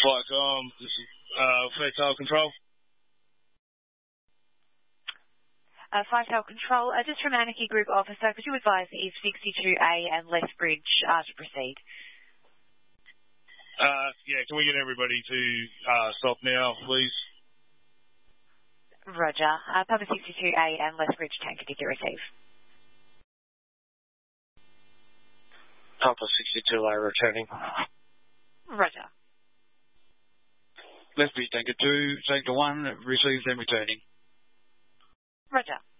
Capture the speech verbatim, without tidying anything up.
Flightcom, this is uh, Flight Tail Control. Uh, Flight Tail Control, uh, just from Anarchy Group Officer, could you advise Eve sixty-two A and Lethbridge uh, to proceed? Uh, yeah, can we get everybody to uh, stop now, please? Roger. Uh, Papa sixty-two A and Lethbridge tanker, did you receive? Papa sixty-two A returning. Roger. Lethbridge tanker two, tanker one, received and returning. Roger.